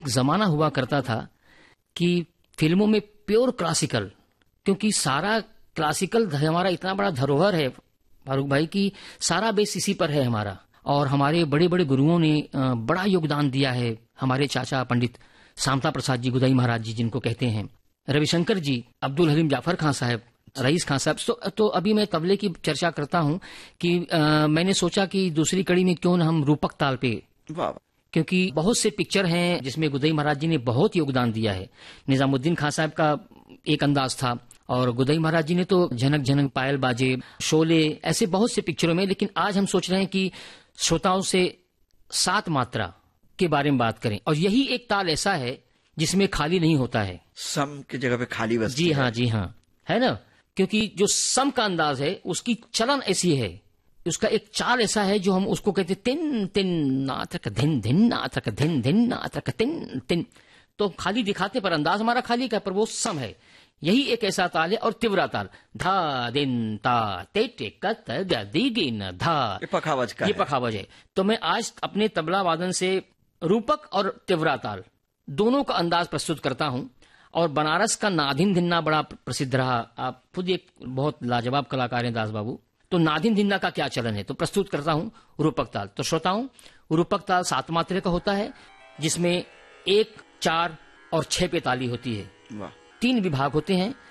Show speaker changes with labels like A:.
A: जमाना हुआ करता था कि फिल्मों में प्योर क्लासिकल, क्योंकि सारा क्लासिकल हमारा इतना बड़ा धरोहर है फारूक भाई की, सारा बेस इसी पर है हमारा। और हमारे बड़े बड़े गुरुओं ने बड़ा योगदान दिया है। हमारे चाचा पंडित शामता प्रसाद जी गुदाई महाराज जी जिनको कहते हैं, रविशंकर जी, अब्दुल हलीम जाफर खान साहब, रईस खान साहब। तो अभी मैं तबले की चर्चा करता हूं कि मैंने सोचा कि दूसरी कड़ी में क्यों न हम रूपक ताल पे, क्योंकि बहुत से पिक्चर हैं जिसमें गुदई महाराज जी ने बहुत योगदान दिया है। निजामुद्दीन खान साहब का एक अंदाज था और गुदई महाराज जी ने तो झनक झनक पायल बाजे, शोले, ऐसे बहुत से पिक्चरों में। लेकिन आज हम सोच रहे हैं कि श्रोताओं से 7 मात्रा के बारे में बात करें, और यही एक ताल ऐसा है जिसमें खाली नहीं होता है।
B: सम की जगह पे खाली बजती
A: जी हाँ, जी हाँ, है ना। क्योंकि जो सम का अंदाज है उसकी चलन ऐसी है, उसका एक चाल ऐसा है जो हम उसको कहते तिन तिन नात्रक धिन धिन नात्रक धिन धिन नात्रक तिन तिन। तो खाली दिखाते पर अंदाज हमारा खाली का, पर वो सम है। यही एक ऐसा ताल है। और तिवरा ताल, धा दिन ता ते टे कत दी गिन धा,
B: ये
A: पखावज है। तो मैं आज अपने तबला वादन से रूपक और तिवरा ताल दोनों का अंदाज प्रस्तुत करता हूं। और बनारस का नादिन धिन्ना बड़ा प्रसिद्ध रहा। आप खुद एक बहुत लाजवाब कलाकार हैं दास बाबू। तो नादिन धिन्ना का क्या चलन है, तो प्रस्तुत करता हूं रूपक ताल। तो श्रोताओं, रूपक ताल 7 मात्रे का होता है, जिसमें 1, 4 और 6 पे ताली होती है। 3 विभाग होते हैं।